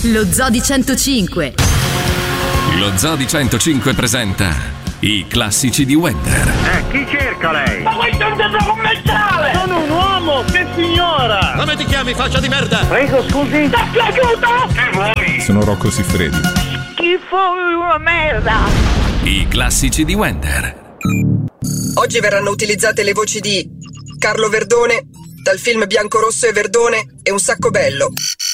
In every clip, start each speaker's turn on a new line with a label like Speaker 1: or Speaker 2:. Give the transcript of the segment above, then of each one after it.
Speaker 1: Lo Zoo di 105.
Speaker 2: Lo Zoo di 105 presenta i classici di Wender.
Speaker 3: Chi cerca lei?
Speaker 4: Ma questo è un centro commerciale!
Speaker 3: Sono un uomo, che signora!
Speaker 5: Come ti chiami, faccia di merda?
Speaker 3: Prego, scusi.
Speaker 4: Ti aiuto!
Speaker 3: Che vuoi?
Speaker 6: Sono Rocco Siffredi.
Speaker 4: Schifo, una merda!
Speaker 2: I classici di Wender.
Speaker 7: Oggi verranno utilizzate le voci di Carlo Verdone dal film Bianco, Rosso e Verdone e Un sacco bello.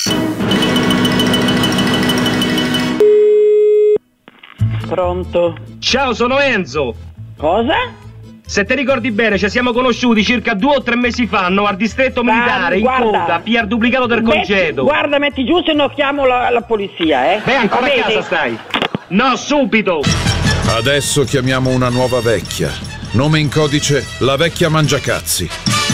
Speaker 8: Pronto?
Speaker 9: Ciao, sono Enzo.
Speaker 8: Cosa?
Speaker 9: Se ti ricordi bene, ci siamo conosciuti circa 2 o 3 mesi fa, no? Al distretto militare, in coda, PR duplicato del congedo.
Speaker 8: Guarda, metti giù se no chiamo la polizia,
Speaker 9: Beh, ancora a casa stai? No, subito!
Speaker 10: Adesso chiamiamo una nuova vecchia. Nome in codice, la vecchia mangiacazzi.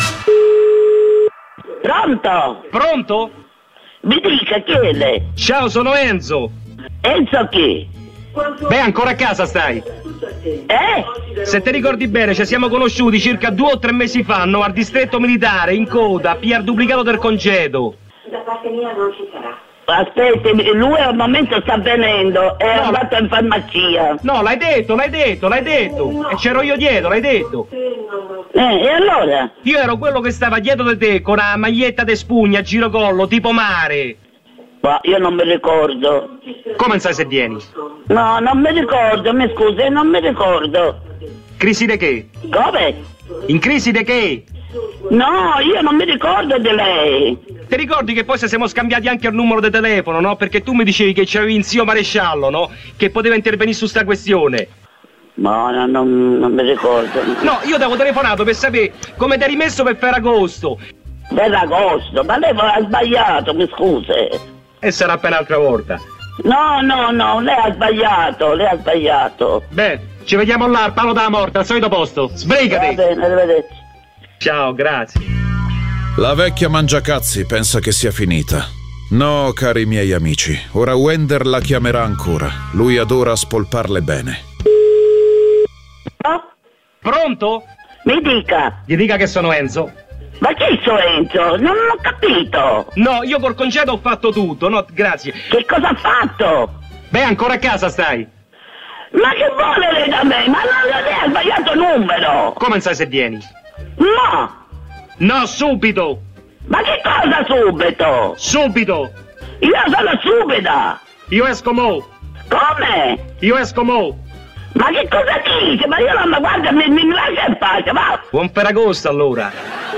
Speaker 8: Pronto?
Speaker 9: Pronto?
Speaker 8: Mi dica chi è lei?
Speaker 9: Ciao, sono Enzo.
Speaker 8: Enzo chi?
Speaker 9: Beh, ancora a casa stai? Se ti ricordi bene, ci siamo conosciuti circa 2 o 3 mesi fa, no? Al distretto militare, in coda, PR duplicato del congedo.
Speaker 11: Da parte mia non ci sarà.
Speaker 8: Aspetti, lui al momento sta venendo, è andato in farmacia.
Speaker 9: No, l'hai detto. E c'ero io dietro, l'hai detto.
Speaker 8: E allora?
Speaker 9: Io ero quello che stava dietro di te con una maglietta de spugna a girocollo, tipo mare.
Speaker 8: Ma io non mi ricordo.
Speaker 9: Come non sai se vieni?
Speaker 8: No, non mi ricordo, mi scusi, non mi ricordo.
Speaker 9: Crisi di che?
Speaker 8: Come?
Speaker 9: In crisi di che?
Speaker 8: No, io non mi ricordo di lei.
Speaker 9: Ti ricordi che poi se siamo scambiati anche il numero di telefono, no? Perché tu mi dicevi che c'avevi un zio maresciallo, no? Che poteva intervenire su sta questione.
Speaker 8: No, non mi ricordo.
Speaker 9: No, io ti avevo telefonato per sapere come ti eri messo per Ferragosto.
Speaker 8: Ferragosto? Ma lei ha sbagliato, mi scusi.
Speaker 9: E sarà per un'altra volta.
Speaker 8: No, lei ha sbagliato.
Speaker 9: Beh, ci vediamo là al palo della morte, al solito posto. Sbrigati!
Speaker 8: Va bene, arrivederci.
Speaker 9: Ciao, grazie.
Speaker 10: La vecchia mangiacazzi pensa che sia finita. No, cari miei amici, ora Wender la chiamerà ancora. Lui adora spolparle bene.
Speaker 8: Oh?
Speaker 9: Pronto?
Speaker 8: Mi dica.
Speaker 9: Gli dica che sono Enzo.
Speaker 8: Ma chi sono Enzo? Non ho capito.
Speaker 9: No, io col congedo ho fatto tutto, no, grazie.
Speaker 8: Che cosa ha fatto?
Speaker 9: Beh, ancora a casa stai?
Speaker 8: Ma che vuole lei da me? Ma non lei ha sbagliato numero.
Speaker 9: Come non sai se vieni?
Speaker 8: No.
Speaker 9: No, subito.
Speaker 8: Ma che cosa subito?
Speaker 9: Subito.
Speaker 8: Io sono subita.
Speaker 9: Io esco mo.
Speaker 8: Come?
Speaker 9: Io esco mo.
Speaker 8: Ma che cosa dice? Ma io non, ma guarda, mi lascia in pace, va!
Speaker 9: Buon Ferragosto allora!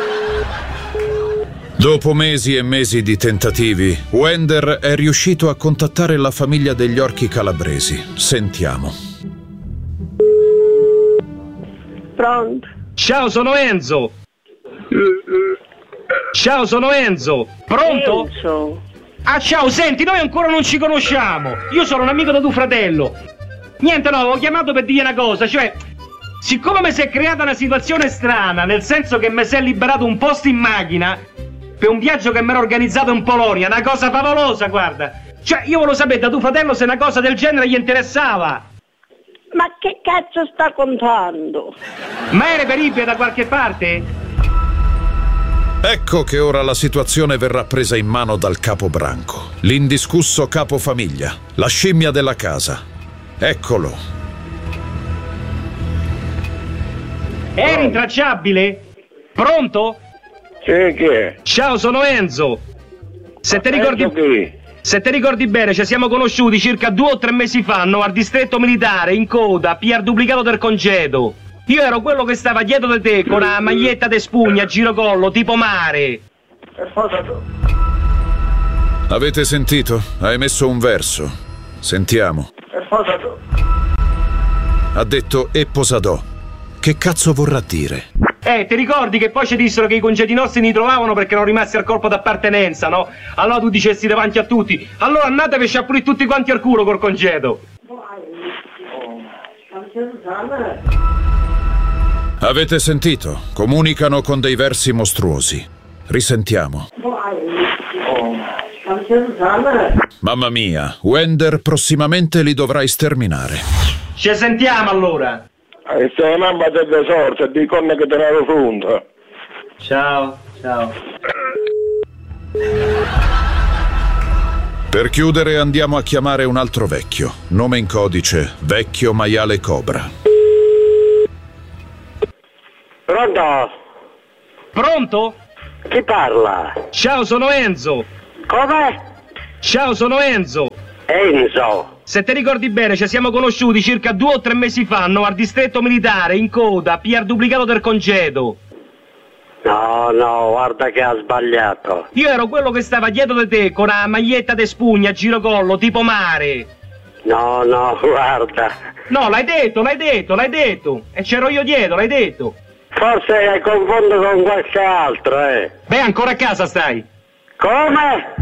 Speaker 10: Dopo mesi e mesi di tentativi, Wender è riuscito a contattare la famiglia degli orchi calabresi. Sentiamo.
Speaker 11: Pronto?
Speaker 9: Ciao, sono Enzo! Ciao, sono Enzo! Pronto?
Speaker 11: Enzo.
Speaker 9: Ah, ciao, senti, noi ancora non ci conosciamo! Io sono un amico di tuo fratello! Niente, no, avevo chiamato per dire una cosa, cioè, siccome mi si è creata una situazione strana, nel senso che mi si è liberato un posto in macchina per un viaggio che mi ero organizzato in Polonia, una cosa favolosa, guarda. Cioè, io volevo sapere da tuo fratello se una cosa del genere gli interessava.
Speaker 11: Ma che cazzo sta contando?
Speaker 9: Ma è reperibile da qualche parte?
Speaker 10: Ecco che ora la situazione verrà presa in mano dal capo branco, l'indiscusso capo famiglia, la scimmia della casa. Eccolo.
Speaker 9: È rintracciabile? Pronto?
Speaker 3: Sì, chi è?
Speaker 9: Ciao, sono Enzo. Se ti ricordi bene, ci siamo conosciuti circa 2 o 3 mesi fa, no? Al distretto militare, in coda, PR duplicato del congedo. Io ero quello che stava dietro di te con una maglietta de spugna a girocollo, tipo mare.
Speaker 10: Avete sentito? Ha emesso un verso. Sentiamo. Ha detto e posadò. Che cazzo vorrà dire?
Speaker 9: Ti ricordi che poi ci dissero che i congedi nostri li trovavano perché erano rimasti al corpo d'appartenenza, no? Allora tu dicessi davanti a tutti, allora andatevi a sciappulire tutti quanti al culo col congedo.
Speaker 10: Avete sentito? Comunicano con dei versi mostruosi. Risentiamo. Mamma mia, Wender prossimamente li dovrai sterminare.
Speaker 9: Ci sentiamo allora.
Speaker 3: E sei una mamma delle sorte, di conne che te ne ero pronta.
Speaker 9: Ciao, ciao.
Speaker 10: Per chiudere andiamo a chiamare un altro vecchio. Nome in codice, Vecchio Maiale Cobra.
Speaker 3: Pronto?
Speaker 9: Pronto?
Speaker 3: Chi parla?
Speaker 9: Ciao, sono Enzo.
Speaker 3: Come?
Speaker 9: Ciao, sono Enzo.
Speaker 3: Enzo.
Speaker 9: Se ti ricordi bene, ci siamo conosciuti circa 2 o 3 mesi fa, no, al distretto militare, in coda, PR duplicato del congedo.
Speaker 3: No, guarda che ha sbagliato.
Speaker 9: Io ero quello che stava dietro di te con la maglietta de spugna a girocollo, tipo mare.
Speaker 3: No, guarda.
Speaker 9: No, l'hai detto. E c'ero io dietro, l'hai detto.
Speaker 3: Forse hai confondo con qualche altro,
Speaker 9: Beh, ancora a casa stai.
Speaker 3: Come?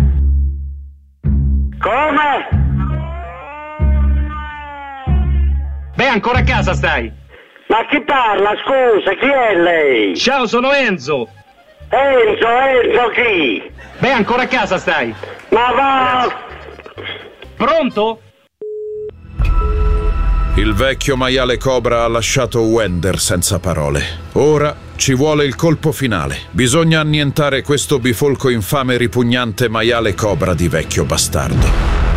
Speaker 9: Beh, ancora a casa stai.
Speaker 3: Ma chi parla, scusa, chi è lei?
Speaker 9: Ciao, sono Enzo.
Speaker 3: Enzo chi?
Speaker 9: Beh, ancora a casa stai.
Speaker 3: Ma va!
Speaker 9: Pronto?
Speaker 10: Il vecchio maiale Cobra ha lasciato Wender senza parole. Ora ci vuole il colpo finale. Bisogna annientare questo bifolco infame e ripugnante maiale Cobra di vecchio bastardo.